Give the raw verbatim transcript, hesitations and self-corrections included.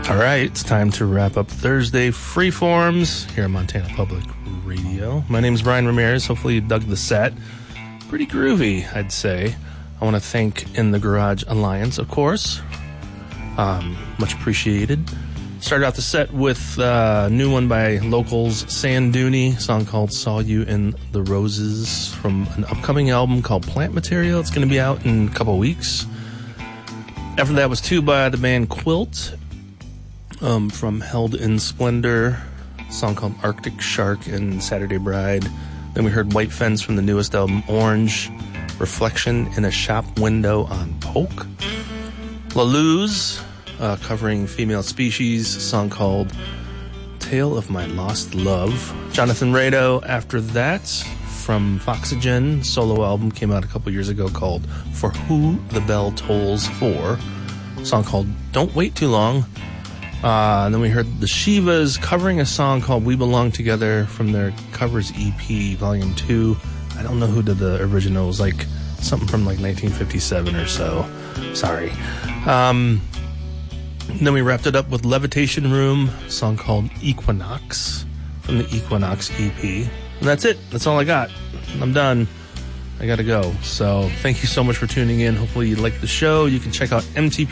All right, it's time to wrap up Thursday Freeforms here at Montana Public Radio. My name is Brian Ramirez. Hopefully you dug the set. Pretty groovy, I'd say. I want to thank In the Garage Alliance, of course. Um, much appreciated. Started out the set with uh, a new one by Locals Sandooney, a song called Saw You in the Roses from an upcoming album called Plant Material. It's going to be out in a couple weeks. After that was two by the band Quilt um, from Held in Splendor, a song called Arctic Shark and Saturday Bride. Then we heard White Fence from the newest album Orange, Reflection in a Shop Window on Polk. La Luz, uh, covering Female Species, a song called Tale of My Lost Love. Jonathan Rado after that from Foxygen, solo album came out a couple years ago called For Who the Bell Tolls For, a song called Don't Wait Too Long. Uh, and then we heard the Shivas covering a song called We Belong Together from their covers E P Volume two. I don't know who did the original. It was like something from like nineteen fifty-seven or so. Sorry. Um, then we wrapped it up with Levitation Room, a song called Equinox from the Equinox E P. And that's it. That's all I got. I'm done. I gotta go. So thank you so much for tuning in. Hopefully you liked the show. You can check out M T P